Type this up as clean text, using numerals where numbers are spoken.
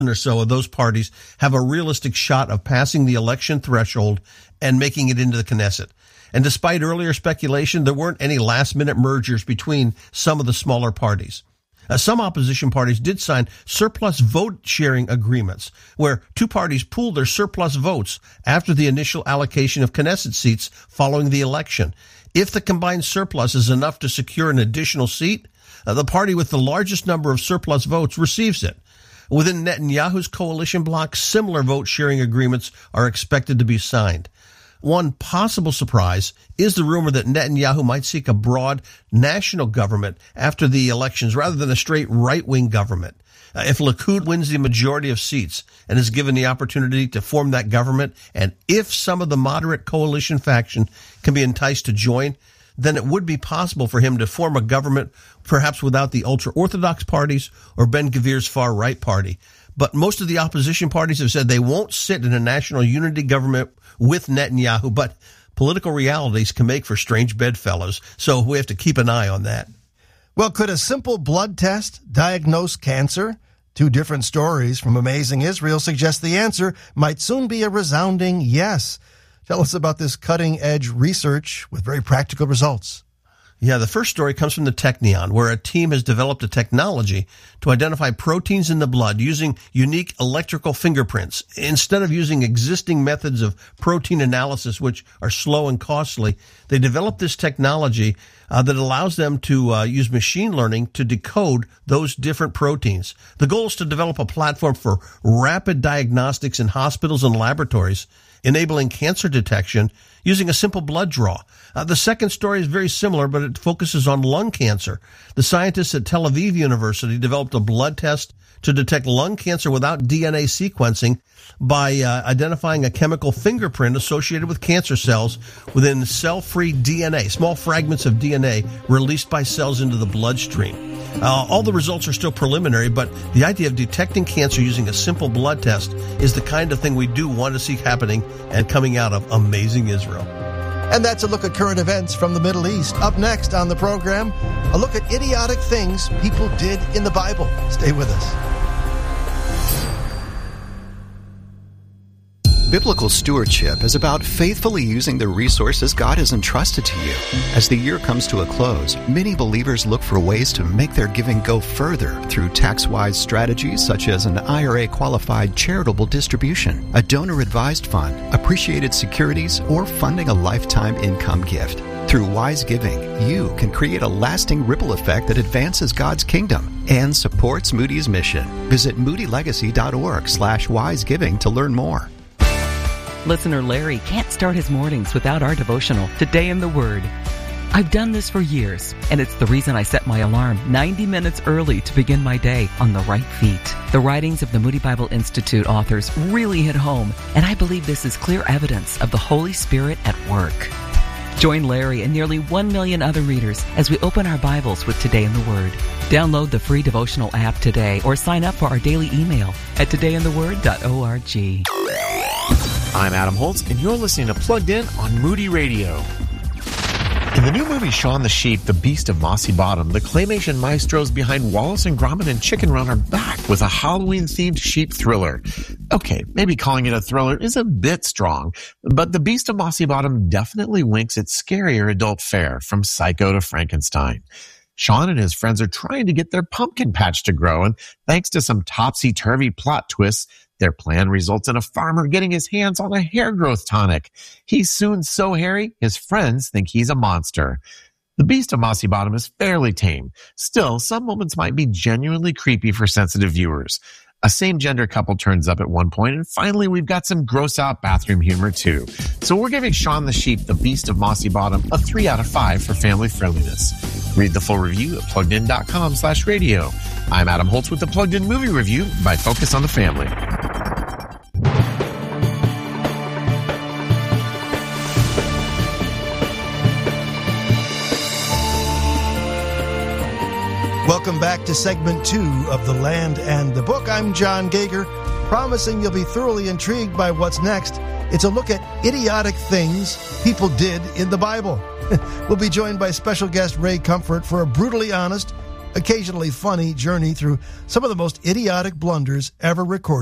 or so of those parties have a realistic shot of passing the election threshold and making it into the Knesset. And despite earlier speculation, there weren't any last-minute mergers between some of the smaller parties. Some opposition parties did sign surplus vote-sharing agreements, where two parties pooled their surplus votes after the initial allocation of Knesset seats following the election. If the combined surplus is enough to secure an additional seat, the party with the largest number of surplus votes receives it. Within Netanyahu's coalition bloc, similar vote-sharing agreements are expected to be signed. One possible surprise is the rumor that Netanyahu might seek a broad national government after the elections rather than a straight right-wing government. If Likud wins the majority of seats and is given the opportunity to form that government, and if some of the moderate coalition faction can be enticed to join, then it would be possible for him to form a government perhaps without the ultra-Orthodox parties or Ben-Gvir's far-right party. But most of the opposition parties have said they won't sit in a national unity government with Netanyahu, but political realities can make for strange bedfellows, so we have to keep an eye on that. Well, could a simple blood test diagnose cancer? Two different stories from Amazing Israel suggest the answer might soon be a resounding yes. Tell us about this cutting-edge research with very practical results. Yeah, the first story comes from the Technion, where a team has developed a technology to identify proteins in the blood using unique electrical fingerprints. Instead of using existing methods of protein analysis, which are slow and costly, they developed this technology that allows them to use machine learning to decode those different proteins. The goal is to develop a platform for rapid diagnostics in hospitals and laboratories, enabling cancer detection using a simple blood draw. The second story is very similar, but it focuses on lung cancer. The scientists at Tel Aviv University developed a blood test to detect lung cancer without DNA sequencing by identifying a chemical fingerprint associated with cancer cells within cell-free DNA, small fragments of DNA released by cells into the bloodstream. All the results are still preliminary, but the idea of detecting cancer using a simple blood test is the kind of thing we do want to see happening and coming out of Amazing Israel. And that's a look at current events from the Middle East. Up next on the program, a look at idiotic things people did in the Bible. Stay with us. Biblical stewardship is about faithfully using the resources God has entrusted to you. As the year comes to a close, many believers look for ways to make their giving go further through tax-wise strategies such as an IRA-qualified charitable distribution, a donor-advised fund, appreciated securities, or funding a lifetime income gift. Through wise giving, you can create a lasting ripple effect that advances God's kingdom and supports Moody's mission. Visit moodylegacy.org/wisegiving to learn more. Listener Larry can't start his mornings without our devotional, Today in the Word. I've done this for years, and it's the reason I set my alarm 90 minutes early to begin my day on the right feet. The writings of the Moody Bible Institute authors really hit home, and I believe this is clear evidence of the Holy Spirit at work. Join Larry and nearly 1 million other readers as we open our Bibles with Today in the Word. Download the free devotional app today or sign up for our daily email at todayintheword.org. I'm Adam Holtz, and you're listening to Plugged In on Moody Radio. In the new movie Shaun the Sheep, The Beast of Mossy Bottom, the claymation maestros behind Wallace and Gromit and Chicken Run are back with a Halloween-themed sheep thriller. Okay, maybe calling it a thriller is a bit strong, but The Beast of Mossy Bottom definitely winks at scarier adult fare, from Psycho to Frankenstein. Shaun and his friends are trying to get their pumpkin patch to grow, and thanks to some topsy-turvy plot twists, their plan results in a farmer getting his hands on a hair growth tonic. He's soon so hairy, his friends think he's a monster. The Beast of Mossy Bottom is fairly tame. Still, some moments might be genuinely creepy for sensitive viewers. A same-gender couple turns up at one point, and finally we've got some gross-out bathroom humor too. So we're giving Shaun the Sheep, The Beast of Mossy Bottom, a 3 out of 5 for family friendliness. Read the full review at pluggedin.com/radio. I'm Adam Holtz with the Plugged In Movie Review by Focus on the Family. Welcome back to segment 2 of The Land and the Book. I'm John Gager, promising you'll be thoroughly intrigued by what's next. It's a look at idiotic things people did in the Bible. We'll be joined by special guest Ray Comfort for a brutally honest, occasionally funny journey through some of the most idiotic blunders ever recorded.